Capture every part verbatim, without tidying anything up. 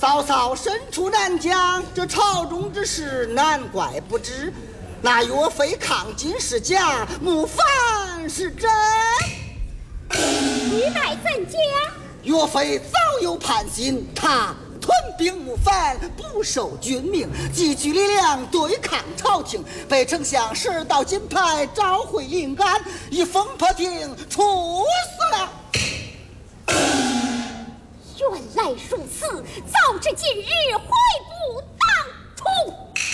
嫂嫂身处南疆，这朝中之事难怪不知。那岳飞抗金是假，木凡是真。 你乃怎讲？ 岳飞早有叛心，他屯兵木凡，不受军命，集聚力量对抗朝廷，被丞相十道金牌召回临安，以风波亭处死了。 原来如此，早知今日悔不当初。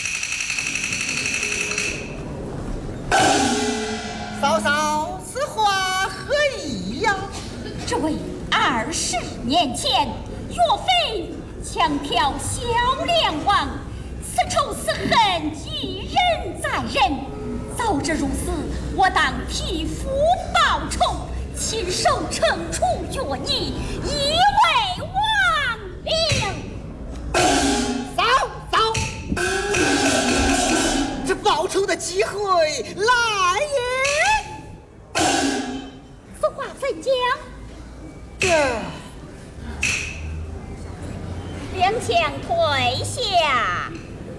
嫂嫂，此话何意呀？ 这位二十年前，岳飞强挑小梁王，此仇此恨一人再人。早知如此，我当替父报仇，亲手惩处岳逆，以为王令。 嫂嫂，这报仇的机会来也。 此话怎讲？ 这两枪退下。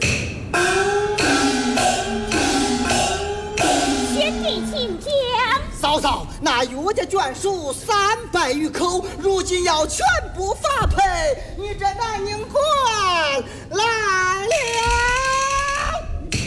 先帝请讲。 嫂嫂，那岳家眷属三百余口，如今要全部发配，你这南宁官来了。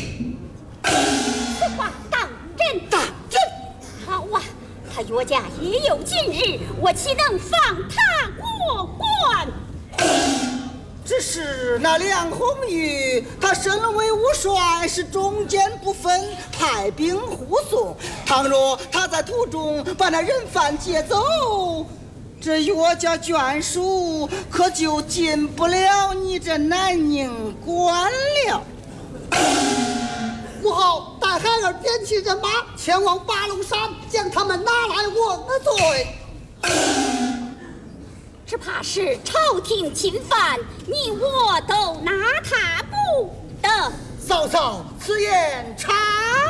此话当真？ 当真。 好啊，他岳家也有今日，我岂能放他过关？ 只是那梁红玉，他身为武帅，是中间不分，派兵护送。倘若他在途中把那人犯劫走，这岳家眷属可就进不了你这南宁关了。 我好带孩儿点起人马，前往八龙山，将他们拿来问罪。 只怕是朝廷侵犯，你我都拿他不得。 嫂嫂，此言差